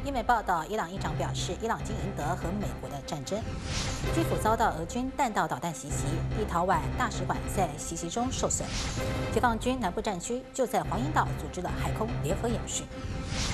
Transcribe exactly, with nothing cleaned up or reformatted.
英媒报道，伊朗议长表示，伊朗经赢得和美国的战争。基辅遭到俄军弹道导弹袭击，立陶宛大使馆在袭击中受损。解放军南部战区就在黄岩岛组织了海空联合演训。